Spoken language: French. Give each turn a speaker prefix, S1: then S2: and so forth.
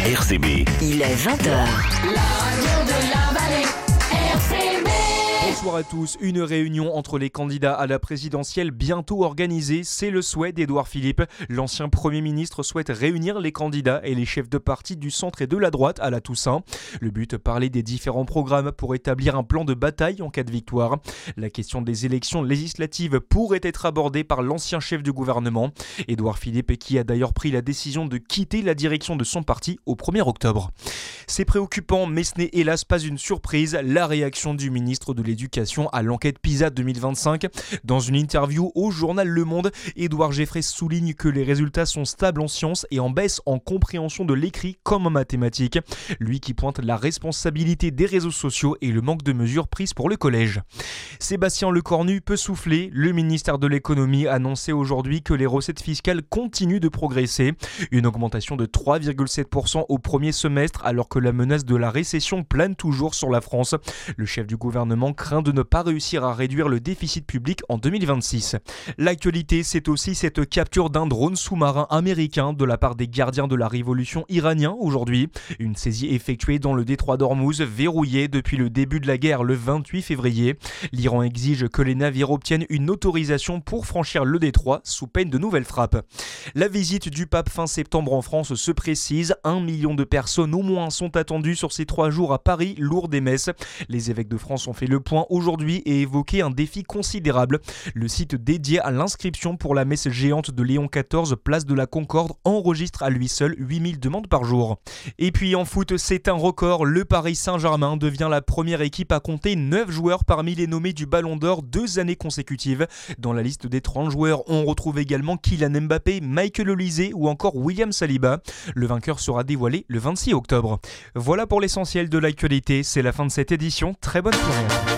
S1: RCB.
S2: Il est 20h.
S3: La radio de la vallée, RCB.
S4: Bonsoir à tous. Une réunion entre les candidats à la présidentielle bientôt organisée. C'est le souhait d'Édouard Philippe. L'ancien Premier ministre souhaite réunir les candidats et les chefs de parti du centre et de la droite à la Toussaint. Le but, parler des différents programmes pour établir un plan de bataille en cas de victoire. La question des élections législatives pourrait être abordée par l'ancien chef du gouvernement. Édouard Philippe, qui a d'ailleurs pris la décision de quitter la direction de son parti au 1er octobre. C'est préoccupant, mais ce n'est hélas pas une surprise. La réaction du ministre de l'Éducation à l'enquête PISA 2025. Dans une interview au journal Le Monde, Édouard Géfrey souligne que les résultats sont stables en sciences et en baisse en compréhension de l'écrit comme en mathématiques. Lui qui pointe la responsabilité des réseaux sociaux et le manque de mesures prises pour le collège. Sébastien Lecornu peut souffler. Le ministère de l'économie a annoncé aujourd'hui que les recettes fiscales continuent de progresser. Une augmentation de 3,7% au premier semestre alors que la menace de la récession plane toujours sur la France. Le chef du gouvernement craint de ne pas réussir à réduire le déficit public en 2026. L'actualité, c'est aussi cette capture d'un drone sous-marin américain de la part des gardiens de la révolution iranien aujourd'hui. Une saisie effectuée dans le détroit d'Ormuz, verrouillé depuis le début de la guerre le 28 février. L'Iran exige que les navires obtiennent une autorisation pour franchir le détroit sous peine de nouvelles frappes. La visite du pape fin septembre en France se précise. 1 million de personnes au moins sont attendues sur ces 3 jours à Paris, Lourdes et Metz. Les évêques de France ont fait le point aujourd'hui et évoqué un défi considérable. Le site dédié à l'inscription pour la messe géante de Léon XIV, place de la Concorde, enregistre à lui seul 8000 demandes par jour. Et puis en foot, c'est un record. Le Paris Saint-Germain devient la première équipe à compter 9 joueurs parmi les nommés du Ballon d'Or 2 années consécutives. Dans la liste des 30 joueurs, on retrouve également Kylian Mbappé, Michael Olise ou encore William Saliba. Le vainqueur sera dévoilé le 26 octobre. Voilà pour l'essentiel de l'actualité. C'est la fin de cette édition. Très bonne soirée.